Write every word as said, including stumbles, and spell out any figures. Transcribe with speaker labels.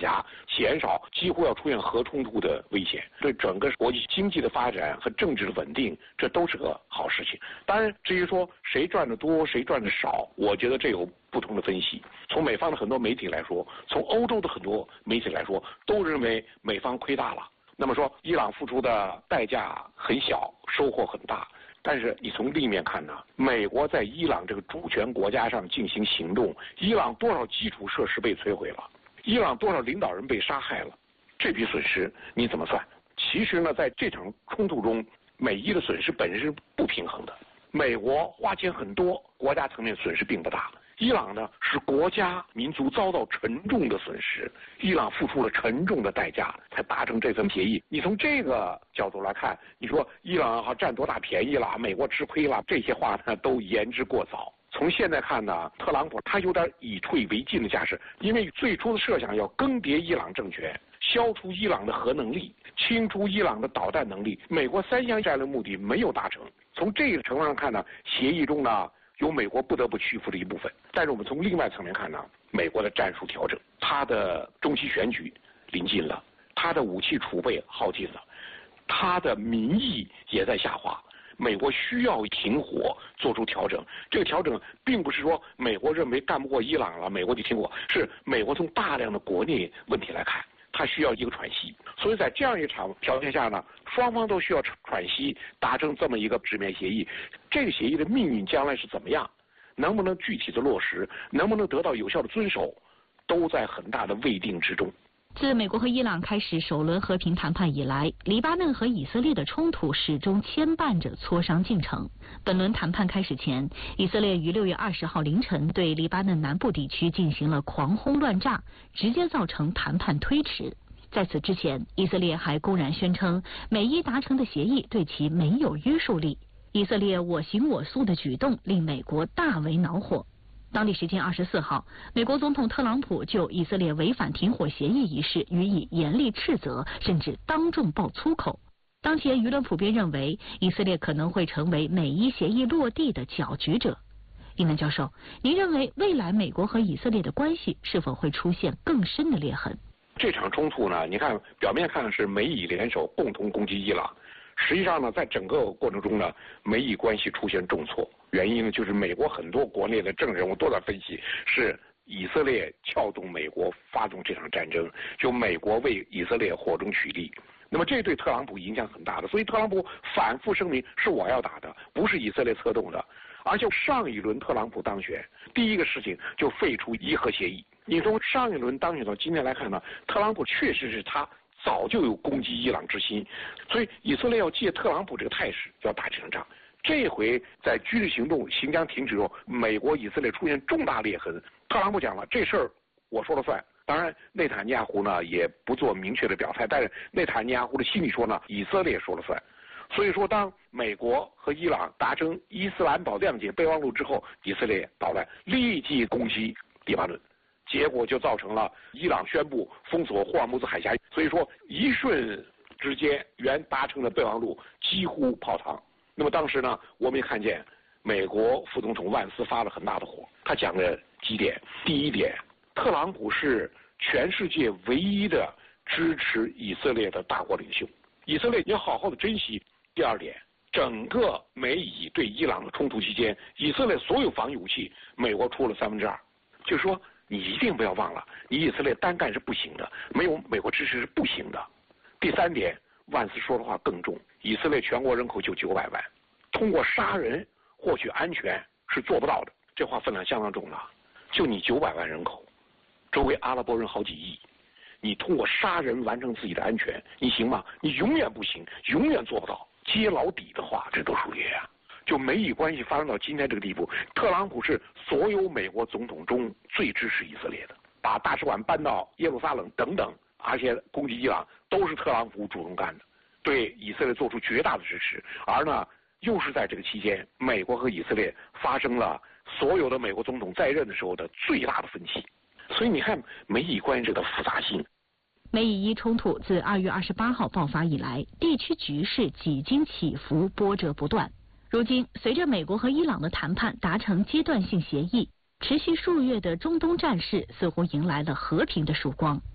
Speaker 1: 狭，减少几乎要出现核冲突的危险，对整个国际经济的发展和政治的稳定，这都是个好事情。当然，至于说谁赚的多，谁赚的少，我觉得这有不同的分析。从美方的很多媒体来说，从欧洲的很多媒体来说，都认为美方亏大了。那么说，伊朗付出的代价很小，收获很大。但是你从另一面看呢，美国在伊朗这个主权国家上进行行动，伊朗多少基础设施被摧毁了，伊朗多少领导人被杀害了，这笔损失你怎么算？其实呢，在这场冲突中，美伊的损失本身是不平衡的。美国花钱很多，国家层面损失并不大。伊朗呢，是国家民族遭到沉重的损失，伊朗付出了沉重的代价才达成这份协议。你从这个角度来看，你说伊朗哈占多大便宜了，美国吃亏了，这些话呢都言之过早。从现在看呢，特朗普他有点以退为进的架势，因为最初的设想要更迭伊朗政权，消除伊朗的核能力，清除伊朗的导弹能力，美国三项战略目的没有达成。从这个程度上看呢，协议中呢有美国不得不屈服的一部分。但是我们从另外层面看呢，美国的战术调整，它的中期选举临近了，它的武器储备耗尽了，它的民意也在下滑。美国需要停火，做出调整。这个调整并不是说美国认为干不过伊朗了，美国就停火，是美国从大量的国内问题来看，它需要一个喘息。所以在这样一场条件下呢，双方都需要喘息，达成这么一个纸面协议。这个协议的命运将来是怎么样，能不能具体的落实，能不能得到有效的遵守，都在很大的未定之中。
Speaker 2: 自美国和伊朗开始首轮和平谈判以来，黎巴嫩和以色列的冲突始终牵绊着磋商进程。本轮谈判开始前，以色列于六月二十号凌晨对黎巴嫩南部地区进行了狂轰乱炸，直接造成谈判推迟。在此之前，以色列还公然宣称美伊达成的协议对其没有约束力。以色列我行我素的举动令美国大为恼火。当地时间二十四号，美国总统特朗普就以色列违反停火协议一事予以严厉斥责，甚至当众爆粗口。当前舆论普遍认为，以色列可能会成为美伊协议落地的搅局者。伊南教授，您认为未来美国和以色列的关系是否会出现更深的裂痕？
Speaker 1: 这场冲突呢，你看表面看是美以联手共同攻击伊朗，实际上呢，在整个过程中呢，美以关系出现重挫。原因呢，就是美国很多国内的政治人物都在分析，是以色列撬动美国发动这场战争，就美国为以色列火中取栗。那么这对特朗普影响很大的，所以特朗普反复声明是我要打的，不是以色列策动的。而且上一轮特朗普当选，第一个事情就废除伊核协议。你从上一轮当选到今天来看呢，特朗普确实是他早就有攻击伊朗之心，所以以色列要借特朗普这个态势要打这场仗。这回在军事行动行将停止后，美国以色列出现重大裂痕。特朗普讲了，这事儿我说了算。当然，内塔尼亚胡呢也不做明确的表态，但是内塔尼亚胡的心里说呢，以色列说了算。所以说，当美国和伊朗达成伊斯兰堡谅解备忘录之后，以色列捣乱，立即攻击黎巴嫩，结果就造成了伊朗宣布封锁霍尔木兹海峡。所以说，一瞬之间，原达成的备忘录几乎泡汤。那么当时呢，我们也看见美国副总统万斯发了很大的火，他讲了几点。第一点，特朗普是全世界唯一的支持以色列的大国领袖，以色列要好好的珍惜。第二点，整个美以对伊朗的冲突期间，以色列所有防御武器，美国出了三分之二。就是说，你一定不要忘了，你以色列单干是不行的，没有美国支持是不行的。第三点，万斯说的话更重，以色列全国人口就九百万，通过杀人获取安全是做不到的，这话分量相当重了。就你九百万人口，周围阿拉伯人好几亿，你通过杀人完成自己的安全，你行吗？你永远不行，永远做不到。揭老底的话，这都属于啊。就美以关系发展到今天这个地步，特朗普是所有美国总统中最支持以色列的，把大使馆搬到耶路撒冷等等，而且攻击伊朗都是特朗普主动干的，对以色列做出绝大的支持。而呢，又是在这个期间，美国和以色列发生了所有的美国总统在任的时候的最大的分歧。所以你看美以关系这个复杂性。
Speaker 2: 美以伊冲突自二月二十八号爆发以来，地区局势几经起伏，波折不断。如今，随着美国和伊朗的谈判达成阶段性协议，持续数月的中东战事似乎迎来了和平的曙光。